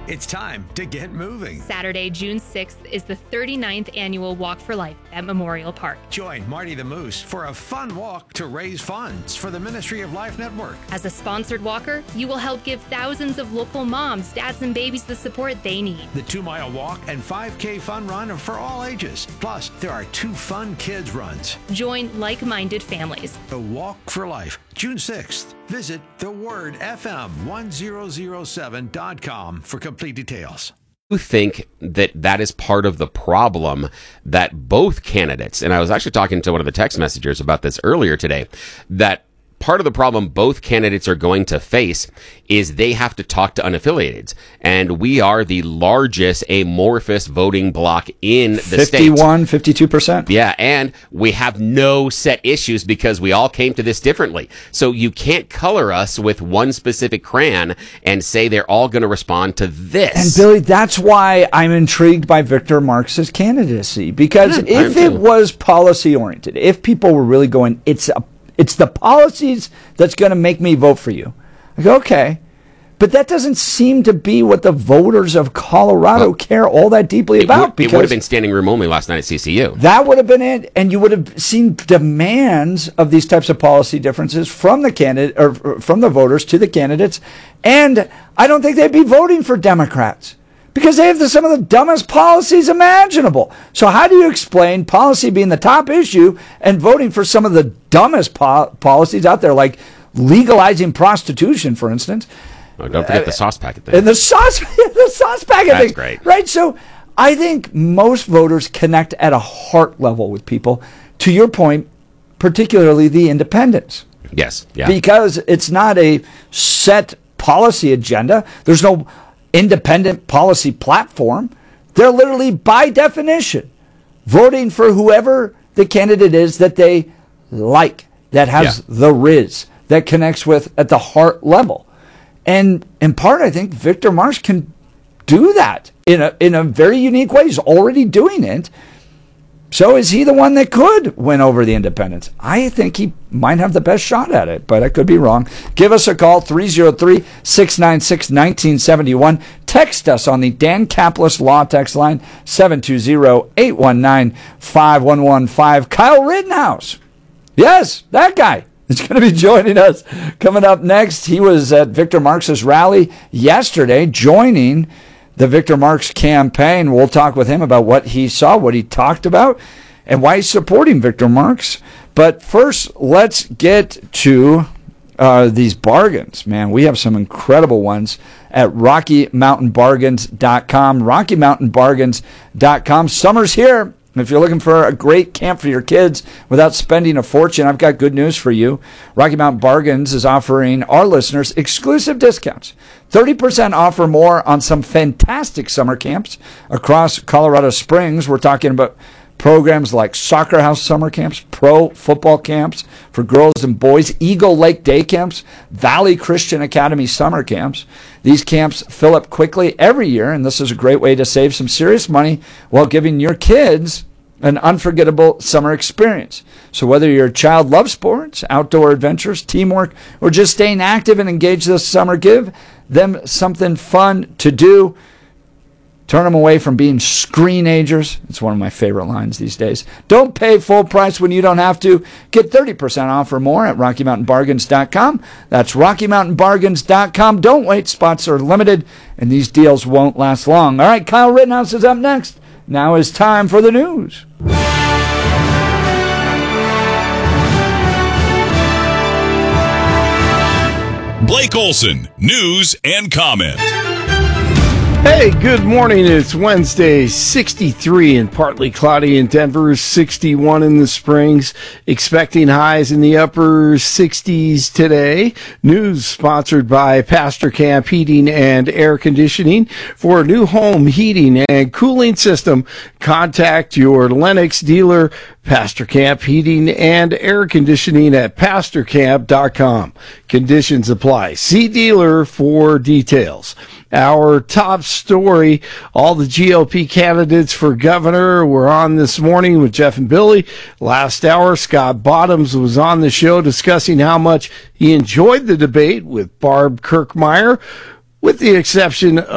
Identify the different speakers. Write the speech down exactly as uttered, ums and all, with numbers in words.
Speaker 1: It's time to get moving.
Speaker 2: Saturday, June sixth is the thirty-ninth annual Walk for Life at Memorial Park.
Speaker 1: Join Marty the Moose for a fun walk to raise funds for the Ministry of Life Network.
Speaker 2: As a sponsored walker, you will help give thousands of local moms, dads, and babies the support they need.
Speaker 1: The two-mile walk and five K fun run are for all ages. Plus, there are two fun kids runs.
Speaker 2: Join like-minded families.
Speaker 1: The Walk for Life, June sixth. Visit the word F M one thousand seven dot com for complete details.
Speaker 3: You think that that is part of the problem that both candidates, and I was actually talking to one of the text messengers about this earlier today, that part of the problem both candidates are going to face is they have to talk to unaffiliateds. And we are the largest amorphous voting bloc in the state.
Speaker 4: fifty-one, fifty-two percent.
Speaker 3: Yeah, and we have no set issues because we all came to this differently. So you can't color us with one specific crayon and say they're all going to respond to this.
Speaker 4: And Billy, that's why I'm intrigued by Victor Marx's candidacy. Because
Speaker 3: Yeah,
Speaker 4: if it was policy-oriented, if people were really going, it's a It's the policies that's going to make me vote for you. I go, okay. But that doesn't seem to be what the voters of Colorado well, care all that deeply
Speaker 3: it
Speaker 4: about.
Speaker 3: Would,
Speaker 4: because
Speaker 3: it would have been standing room only last night at C C U.
Speaker 4: That would have been it. And you would have seen demands of these types of policy differences from the candidate or from the voters to the candidates. And I don't think they'd be voting for Democrats, because they have the, some of the dumbest policies imaginable. So how do you explain policy being the top issue and voting for some of the dumbest po- policies out there, like legalizing prostitution, for instance?
Speaker 3: Oh, don't forget uh, the sauce packet thing.
Speaker 4: And the sauce, the sauce packet
Speaker 3: That's
Speaker 4: thing.
Speaker 3: great.
Speaker 4: Right? So I think most voters connect at a heart level with people, to your point, particularly the independents.
Speaker 3: Yes. Yeah.
Speaker 4: Because it's not a set policy agenda. There's no independent policy platform. They're literally, by definition, voting for whoever the candidate is that they like, that has yeah. the riz, that connects with at the heart level. And in part, I think Victor Marx can do that in a in a very unique way. He's already doing it. So is he the one that could win over the independents? I think he might have the best shot at it, but I could be wrong. Give us a call, three oh three, six nine six, one nine seven one. Text us on the Dan Caplis Law text line, seven two zero, eight one nine, five one one five. Kyle Rittenhouse. Yes, that guy is going to be joining us coming up next. He was at Victor Marx's rally yesterday, joining the Victor Marx campaign. We'll talk with him about what he saw, what he talked about, and why he's supporting Victor Marx. But first, let's get to uh, these bargains. Man, we have some incredible ones at Rocky Mountain Bargains dot com. Rocky Mountain Bargains dot com. Summer's here. If you're looking for a great camp for your kids without spending a fortune, I've got good news for you. Rocky Mountain Bargains is offering our listeners exclusive discounts. thirty percent off or more on some fantastic summer camps across Colorado Springs. We're talking about programs like Soccer House summer camps, pro football camps for girls and boys, Eagle Lake day camps, Valley Christian Academy summer camps. These camps fill up quickly every year, and this is a great way to save some serious money while giving your kids an unforgettable summer experience. So whether your child loves sports, outdoor adventures, teamwork, or just staying active and engaged this summer, give them something fun to do. Turn them away from being screenagers. It's one of my favorite lines these days. Don't pay full price when you don't have to. Get thirty percent off or more at Rocky Mountain Bargains dot com. That's Rocky Mountain Bargains dot com. Don't wait. Spots are limited, and these deals won't last long. All right, Kyle Rittenhouse is up next. Now is time for the news.
Speaker 5: Blake Olson, news and comment.
Speaker 6: Hey, good morning. It's Wednesday, sixty-three and partly cloudy in Denver, sixty-one in the Springs, expecting highs in the upper sixties today. News sponsored by Pastor Camp Heating and Air Conditioning. For a new home heating and cooling system, contact your Lennox dealer, Pastor Camp Heating and Air Conditioning at pastor camp dot com. Conditions apply. See dealer for details. Our top story, all the G O P candidates for governor were on this morning with Jeff and Billy. Last hour, Scott Bottoms was on the show discussing how much he enjoyed the debate with Barb Kirkmeyer, with the exception